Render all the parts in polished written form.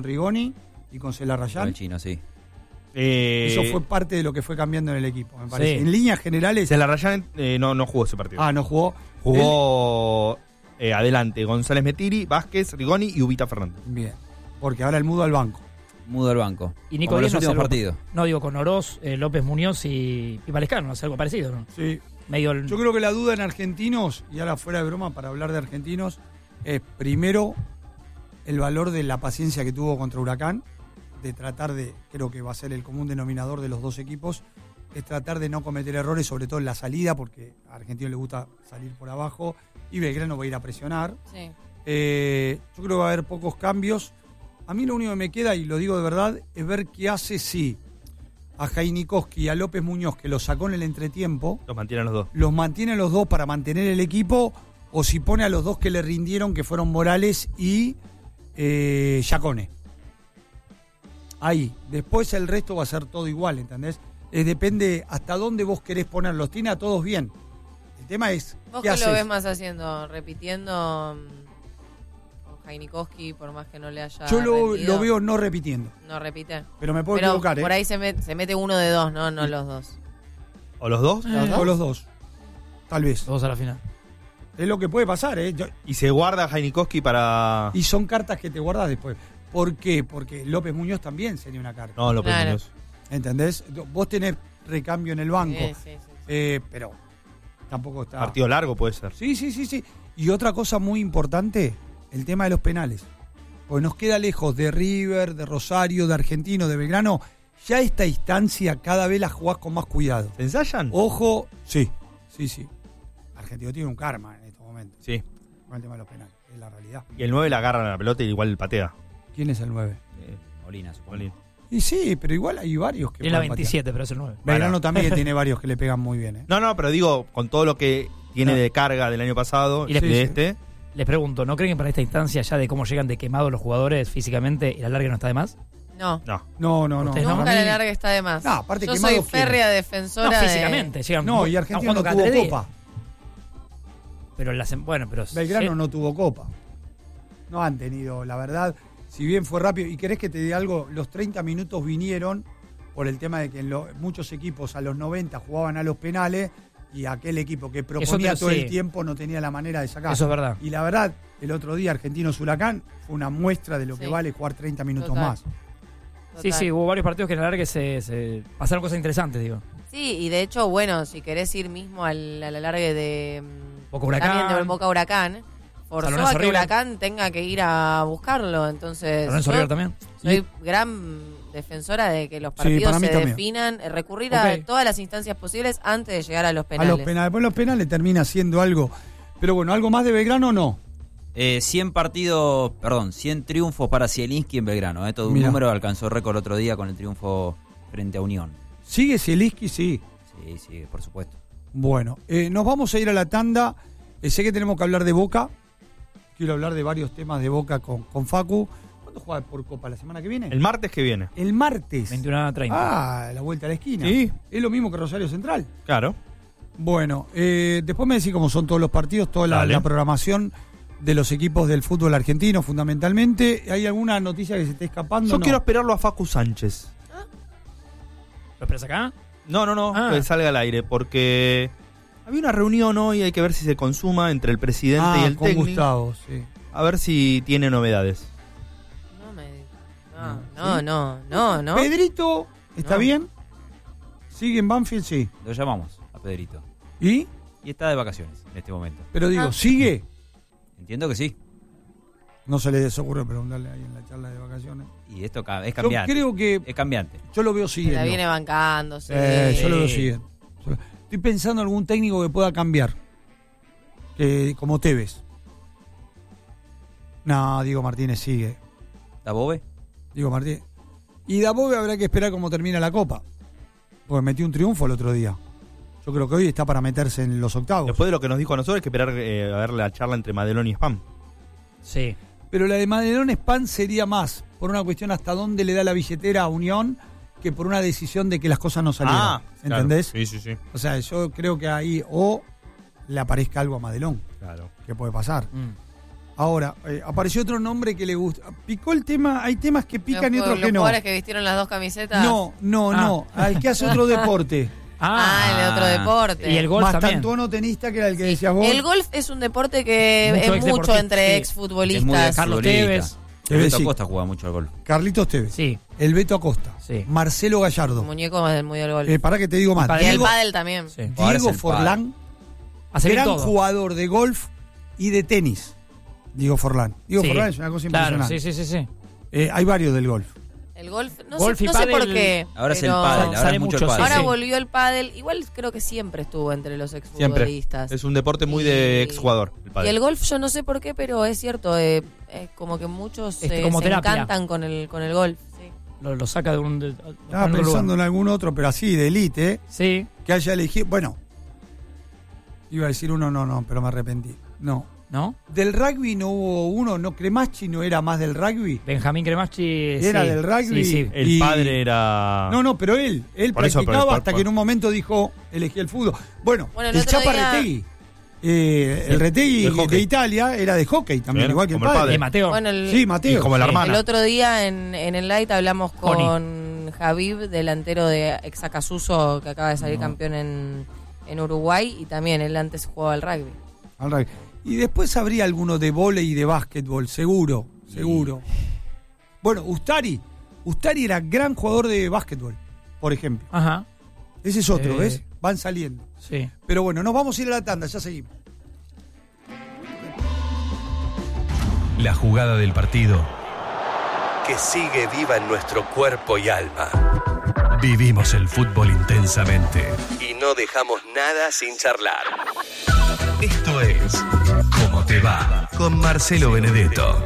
Rigoni y con Celarrayán. El chino, sí. Eso fue parte de lo que fue cambiando en el equipo, me parece. Sí. En líneas generales... Celarrayán no jugó ese partido. no jugó. Jugó adelante González Metiri, Vázquez, Rigoni y Ubita Fernández. Bien, porque ahora el mudo al banco. Mudo al banco. Y Nico Como los Díaz no últimos hace algo- partidos. No, digo, con Oroz, López Muñoz y Valescano, hace algo parecido, ¿no? Sí. Medio Yo creo que la duda en argentinos, y ahora fuera de broma para hablar de argentinos, es primero el valor de la paciencia que tuvo contra Huracán, de tratar de, creo que va a ser el común denominador de los dos equipos, es tratar de no cometer errores, sobre todo en la salida, porque a Argentino le gusta salir por abajo, y Belgrano va a ir a presionar. Sí. Yo creo que va a haber pocos cambios. A mí lo único que me queda, y lo digo de verdad, es ver qué hace si a Jainikowski y a López Muñoz, que los sacó en el entretiempo, Los mantienen los dos. los mantiene los dos para mantener el equipo, o si pone a los dos que le rindieron, que fueron Morales y Giacone. Ahí. Después el resto va a ser todo igual, ¿entendés? Depende hasta dónde vos querés ponerlos. Tiene a todos bien. El tema es, ¿Vos ¿qué qué haces? lo ves más haciendo? ¿Repitiendo con Jainikowski por más que no le haya Yo lo rendido? veo no repitiendo. No repite. Pero me puedo Pero equivocar, por ahí se mete uno de dos, no los dos. ¿O los dos? O los dos. Tal vez. Dos a la final. Es lo que puede pasar, ¿eh? Y se guarda Jainikowski para... Y son cartas que te guardas después. ¿Por qué? Porque López Muñoz también sería una carta. No, López Claro. Muñoz. ¿Entendés? Vos tenés recambio en el banco. Sí. Pero tampoco está... Partido largo puede ser. Sí. Y otra cosa muy importante, el tema de los penales. Porque nos queda lejos de River, de Rosario, de Argentino, de Belgrano. Ya esta instancia cada vez la jugás con más cuidado. ¿Se ensayan? Ojo, sí. Argentino tiene un karma en estos momentos. Sí. Con el tema de los penales, es la realidad. Y el 9 le agarra la pelota y igual patea. ¿Quién es el 9? Molina, supongo. Molina. Y sí, pero igual hay varios que Tiene la pueden patear. 27, pero es el 9. Belgrano Bueno. también tiene varios que le pegan muy bien, ¿eh? No, pero digo, con todo lo que tiene No. de carga del año pasado Y y le- de sí. este, Les pregunto, ¿no creen que para esta instancia ya de cómo llegan de quemados los jugadores físicamente, el alargue no está de más? No. no. No. Ustedes no. Nunca Para la mí- larga está de más. No, aparte yo quemado soy quién. férrea No, defensora de... físicamente. Llegan, No, y están Argentino no jugando cada tuvo 3 días. copa. Pero bueno, pero Belgrano no tuvo copa. No han tenido, la verdad, si bien fue rápido. Y querés que te diga algo, los 30 minutos vinieron por el tema de que muchos equipos a los 90 jugaban a los penales y aquel equipo que proponía Eso todo sí. el tiempo no tenía la manera de sacar. Eso es verdad. Y la verdad, el otro día Argentinos Huracán fue una muestra de lo que Sí. vale jugar 30 minutos Total. más. Sí, Total. hubo varios partidos que en el alargue se pasaron cosas interesantes, digo. Sí, y de hecho, bueno, si querés ir mismo al alargue de Boca Huracán. también de Boca Huracán, forzó Lorenzo a que River. Huracán tenga que ir a buscarlo. Entonces, Lorenzo yo River también. soy gran defensora de que los Sí, partidos para mí se también. definan, recurrir Ok. a todas las instancias posibles antes de llegar a los penales. A los penales. Después los penales termina siendo algo. Pero bueno, algo más de Belgrano no. 100 triunfos para Zielinski en Belgrano. Todo un Mirá. número, alcanzó récord otro día con el triunfo frente a Unión. ¿Sigue Zielinski? Sí. Sí, por supuesto. Bueno, nos vamos a ir a la tanda. Sé que tenemos que hablar de Boca. Quiero hablar de varios temas de Boca con Facu. ¿Cuándo juega por Copa? ¿La semana que viene? El martes que viene. El martes. 21:30. Ah, la vuelta a la esquina. Sí. Es lo mismo que Rosario Central. Claro. Bueno, después me decís cómo son todos los partidos, toda Dale. la programación de los equipos del fútbol argentino, fundamentalmente. ¿Hay alguna noticia que se esté escapando? Yo No. quiero esperarlo a Facu Sánchez. ¿Lo esperas acá? No, Ah. que salga al aire, porque había una reunión hoy, hay que ver si se consuma entre el presidente y el con técnico. Gustavo, sí. A ver si tiene novedades. No. Pedrito, ¿está No. bien? ¿Sigue en Banfield? Sí. Lo llamamos a Pedrito. ¿Y? Y está de vacaciones en este momento. Pero digo, ¿sigue? Entiendo que sí. No se les ocurre preguntarle ahí en la charla de vacaciones. Y esto es Yo cambiante. creo que Es cambiante. yo lo veo Se siguiendo. la viene bancando, sí. Yo lo veo siguiendo. Estoy pensando en algún técnico que pueda cambiar. Como Tevez. No, Diego Martínez sigue. ¿Dabove? Diego Martínez. Y Dabove habrá que esperar cómo termina la Copa. Porque metió un triunfo el otro día. Yo creo que hoy está para meterse en los octavos. Después de lo que nos dijo a nosotros, hay que esperar a ver la charla entre Madelón y Spam. Sí. Pero la de Madelón Span sería más por una cuestión hasta dónde le da la billetera a Unión que por una decisión de que las cosas no salieran. ¿Entendés? Claro. Sí. O sea, yo creo que ahí o le aparezca algo a Madelón, Claro. que puede pasar. Ahora, apareció otro nombre que le gusta. Picó el tema, hay temas que pican y otros que no. ¿Los jugadores que vistieron las dos camisetas? No, al que hace otro deporte. El de otro deporte. Y el golf también. Mastantuono tenista, que era el que decías vos. El golf es un deporte que es mucho entre exfutbolistas. Es muy de Carlos Tevez. El Beto Sí. Acosta juega mucho al golf. Carlitos Tevez. Sí. El Beto Acosta. Sí. Marcelo Gallardo. Muñeco del Mundial del Golf. Pará que te digo más. Y el Diego, pádel también. Sí. Ahora es Diego el Forlán, Hace bien gran todo. jugador de golf y de tenis. Diego Forlán. Diego Sí. Forlán es una cosa Claro, impresionante. sí. Hay varios del golf. El golf, no Golf sé, y no sé pádel, por qué. Ahora es el pero pádel, sale ahora es mucho el mucho, pádel. Ahora sí. volvió el pádel. Igual creo que siempre estuvo entre los Siempre. exfutbolistas. Es un deporte muy de exjugador. El Y pádel. el golf, yo no sé por qué, pero es cierto. Es como que muchos como se terapia. encantan con el golf. Sí. Lo saca de un... Estaba pensando en algún otro, pero así, de élite, Sí. que haya elegido. Bueno, iba a decir uno, no, pero me arrepentí. No. ¿No? Del rugby no hubo uno, no, Cremacci no era más del rugby. Benjamín Cremacci. Era sí. del rugby. Sí, sí. El y- padre era... No, pero él Por eso, practicaba pero- hasta que en un momento dijo, elegí el fútbol. Bueno, Bueno, el el otro Chapa día- Retegui. El Retegui del hockey. de Italia era de hockey también, Bien, igual que el como el padre. Mateo. Bueno, Sí, Mateo. Y como la hermana. el otro día en el Light hablamos Joni. con Javib, delantero de Exacasuso, que acaba de salir campeón en Uruguay, y también él antes jugaba al rugby. Al rugby. Y después habría alguno de vóley y de básquetbol, seguro. Bueno, Ustari era gran jugador de básquetbol, por ejemplo. Ajá. Ese es otro, ¿ves? Van saliendo. Sí. Pero bueno, nos vamos a ir a la tanda, ya seguimos. La jugada del partido que sigue viva en nuestro cuerpo y alma. Vivimos el fútbol intensamente y no dejamos nada sin charlar. Esto es ¿Cómo te va? Con Marcelo Benedetto.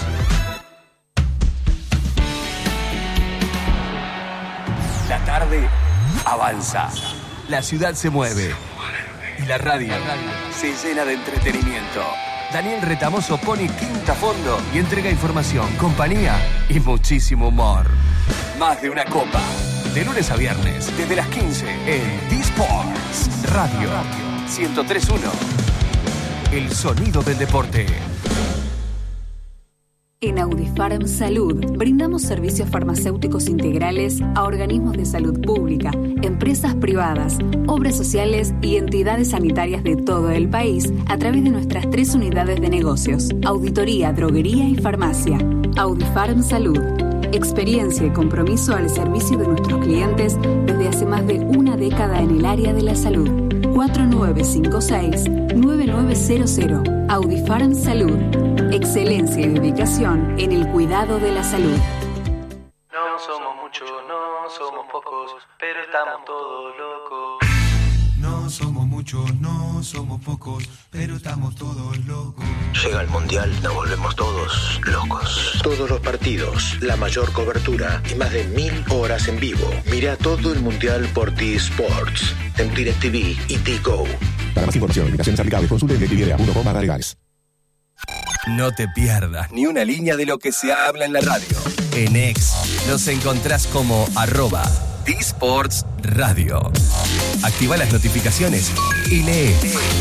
La tarde avanza. La ciudad se mueve. Y la radio se llena de entretenimiento. Daniel Retamoso pone quinta a fondo y entrega información, compañía y muchísimo humor. Más de una copa. De lunes a viernes, desde las 15 en D-Sports Radio 103.1. El sonido del deporte. En Audifarm Salud brindamos servicios farmacéuticos integrales a organismos de salud pública, empresas privadas, obras sociales y entidades sanitarias de todo el país a través de nuestras 3 unidades de negocios: auditoría, droguería y farmacia. Audifarm Salud. Experiencia y compromiso al servicio de nuestros clientes desde hace más de una década en el área de la salud. 4956-9900. Audifarm Salud. Excelencia y dedicación en el cuidado de la salud. No somos muchos, no somos pocos, pero estamos todos locos. No somos muchos, no somos pocos, pero estamos todos locos. Llega el Mundial, nos volvemos todos locos. Todos los partidos, la mayor cobertura y más de 1000 horas en vivo. Mira todo el Mundial por T-Sports, en DirecTV y T-Go. Para más información y limitaciones aplicables, consulte DirecTV.com/legales. No te pierdas ni una línea de lo que se habla en la radio. En X nos encontrás como @D-Sports Radio. Activa las notificaciones y lee.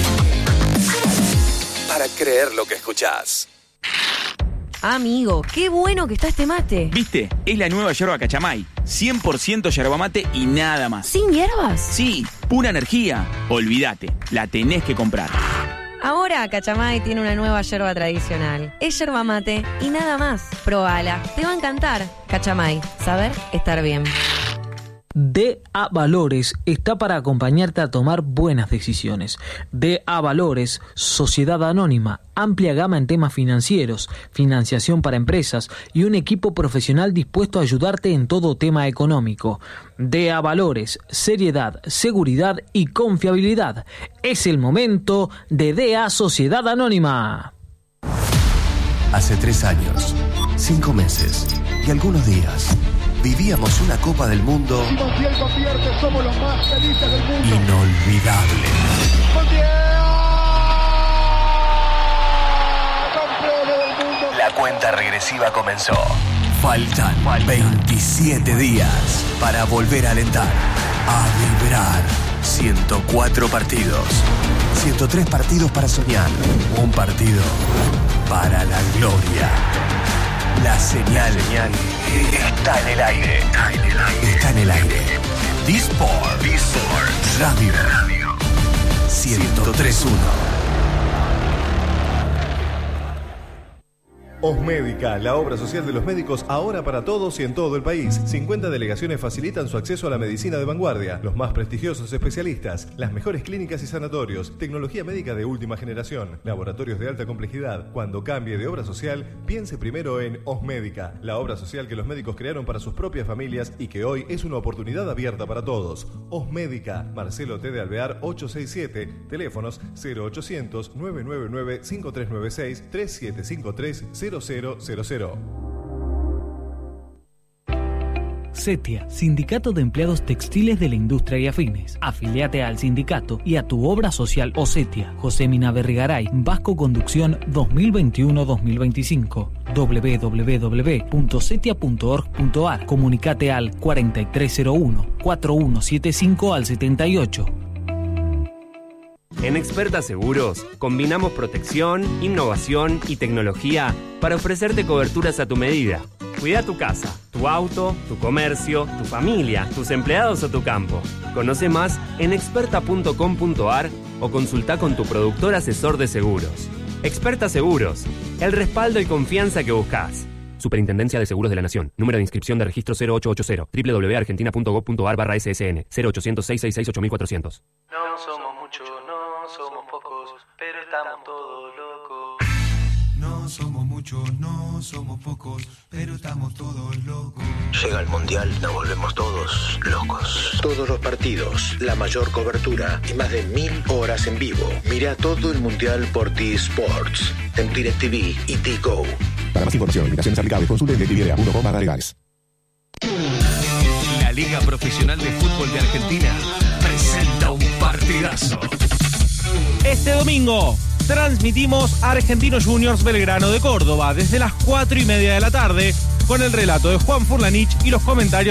Para creer lo que escuchás. Amigo, qué bueno que está este mate. ¿Viste? Es la nueva yerba Cachamay. 100% yerba mate y nada más. ¿Sin hierbas? Sí, pura energía. Olvídate, la tenés que comprar. Ahora Cachamay tiene una nueva yerba tradicional. Es yerba mate y nada más. Probala, te va a encantar. Cachamay, saber estar bien. DA Valores está para acompañarte a tomar buenas decisiones. DA Valores, Sociedad Anónima, amplia gama en temas financieros, financiación para empresas y un equipo profesional dispuesto a ayudarte en todo tema económico. DA Valores, seriedad, seguridad y confiabilidad. Es el momento de DA Sociedad Anónima. Hace 3 años, 5 meses y algunos días vivíamos una Copa del Mundo inolvidable. La cuenta regresiva comenzó. Faltan 27 días para volver a alentar, a vibrar 104 partidos. 103 partidos para soñar. Un partido para la gloria. La señal está en el aire. Está en el aire. D-Sport Radio 103.1. Osmédica, la obra social de los médicos ahora para todos y en todo el país. 50 delegaciones facilitan su acceso a la medicina de vanguardia, los más prestigiosos especialistas, las mejores clínicas y sanatorios, tecnología médica de última generación, laboratorios de alta complejidad. Cuando cambie de obra social, piense primero en Osmédica, la obra social que los médicos crearon para sus propias familias y que hoy es una oportunidad abierta para todos. Osmédica, Marcelo T. de Alvear 867, teléfonos 0800 999 5396 3753 0000. CETIA, Sindicato de Empleados Textiles de la Industria y Afines. Afiliate al sindicato y a tu obra social o CETIA. José Mina Berrigaray, Vasco Conducción 2021-2025. www.cetia.org.ar. Comunicate al 4301-4175 al 78. En Experta Seguros, combinamos protección, innovación y tecnología para ofrecerte coberturas a tu medida. Cuida tu casa, tu auto, tu comercio, tu familia, tus empleados o tu campo. Conoce más en experta.com.ar o consulta con tu productor asesor de seguros. Experta Seguros, el respaldo y confianza que buscas. Superintendencia de Seguros de la Nación. Número de inscripción de registro 0880. www.argentina.gov.ar/SSN. 0800-666-8400. No somos muchos, no somos pocos, pero estamos todos locos. No somos muchos, no somos pocos, pero estamos todos locos. Llega el Mundial, nos volvemos todos locos. Todos los partidos, la mayor cobertura y más de 1000 horas en vivo. Mira todo el Mundial por T-Sports, en DirecTV y T-Go. Para más información, invitaciones aplicables, consulte en DirecTV.com/legales. La Liga Profesional de Fútbol de Argentina presenta un partidazo. Este domingo transmitimos Argentinos Juniors Belgrano de Córdoba desde las 4:30 de la tarde con el relato de Juan Furlanich y los comentarios